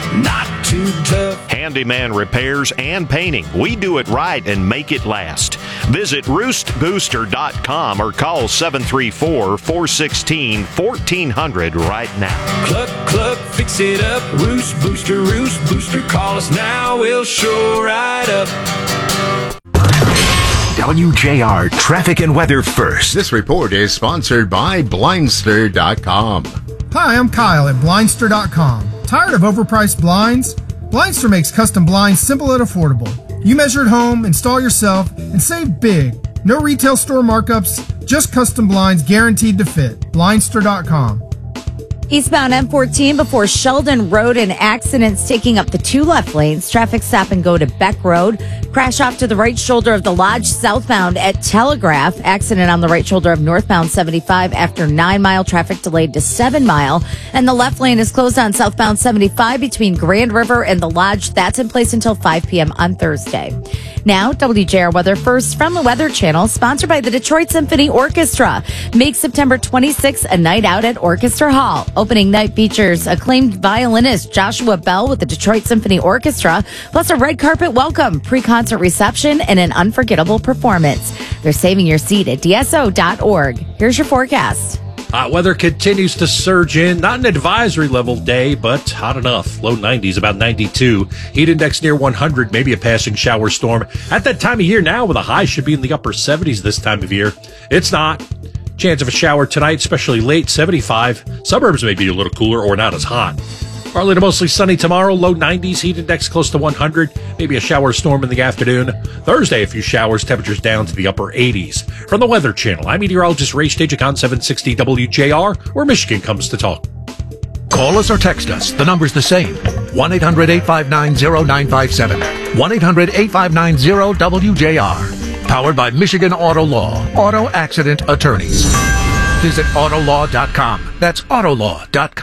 not too tough. Handyman repairs and painting. We do it right and make it last. Visit roostbooster.com or call 734-416-1400 right now. Cluck, cluck, fix it up. Roost Booster, call us now. We'll show right up. WJR Traffic and Weather First. This report is sponsored by Blindster.com. Hi, I'm Kyle at Blindster.com. Tired of overpriced blinds? Blindster makes custom blinds simple and affordable. You measure at home, install yourself, and save big. No retail store markups, just custom blinds guaranteed to fit. Blindster.com. Eastbound M14 before Sheldon Road, an accident's taking up the two left lanes. Traffic stop and go to Beck Road. Crash off to the right shoulder of the Lodge southbound at Telegraph. Accident on the right shoulder of northbound 75 after 9 Mile. Traffic delayed to 7 Mile. And the left lane is closed on southbound 75 between Grand River and the Lodge. That's in place until 5 p.m. on Thursday. Now, WJR Weather First from the Weather Channel, sponsored by the Detroit Symphony Orchestra. Make September 26th a night out at Orchestra Hall. Opening night features acclaimed violinist Joshua Bell with the Detroit Symphony Orchestra, plus a red carpet welcome, pre-concert reception, and an unforgettable performance. They're saving your seat at DSO.org. Here's your forecast. Hot weather continues to surge in. Not an advisory level day, but hot enough. Low 90s, about 92. Heat index near 100, maybe a passing shower storm. At that time of year now, with a high should be in the upper 70s this time of year. It's not. Chance of a shower tonight, especially late, 75. Suburbs may be a little cooler or not as hot. Partly to mostly sunny tomorrow, low 90s, heat index close to 100, maybe a shower storm in the afternoon. Thursday, a few showers, temperatures down to the upper 80s. From the Weather Channel, I'm meteorologist Ray Stagicon, 760 WJR, where Michigan comes to talk. Call us or text us. The number's the same. 1-800-859-0957. 1-800-859-0WJR. Powered by Michigan Auto Law. Auto Accident Attorneys. Visit Autolaw.com. That's Autolaw.com.